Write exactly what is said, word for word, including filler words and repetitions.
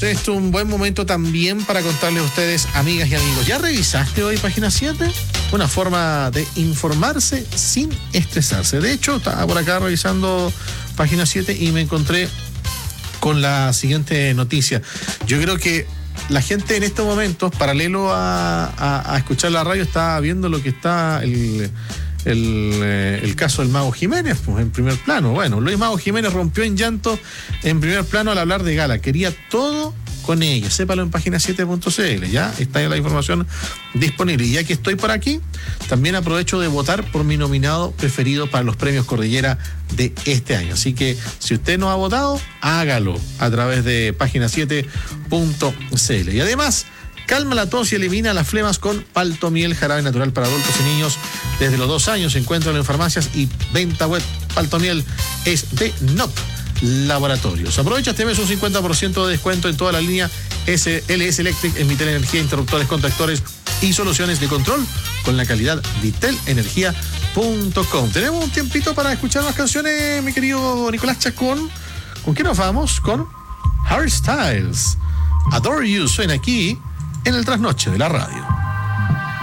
Esto es un buen momento también para contarles a ustedes, amigas y amigos. ¿Ya revisaste hoy Página siete? Una forma de informarse sin estresarse. De hecho, estaba por acá revisando Página siete y me encontré con la siguiente noticia. Yo creo que la gente en estos momentos, paralelo a, a, a escuchar la radio, está viendo lo que está el, el, el caso del Mago Jiménez, pues, en primer plano. Bueno, Luis Mago Jiménez rompió en llanto en primer plano al hablar de Gala. Quería todo con ella. Sépalo en página siete punto c l. Ya está la información disponible. Y ya que estoy por aquí, también aprovecho de votar por mi nominado preferido para los premios Cordillera de este año. Así que si usted no ha votado, hágalo a través de página siete punto c l. Y además, calma la tos y elimina las flemas con Paltomiel, jarabe natural para adultos y niños desde los dos años. Encuéntralo en farmacias y venta web. Paltomiel es de N O P Laboratorios. Aprovecha este mes un cincuenta por ciento de descuento en toda la línea S L S Electric en Vitel Energía, interruptores, contactores y soluciones de control con la calidad vitel energía punto com. Tenemos un tiempito para escuchar más canciones, mi querido Nicolás Chacón. ¿Con qué nos vamos? Con Harry Styles. Adore You suena aquí en el Trasnoche de la radio.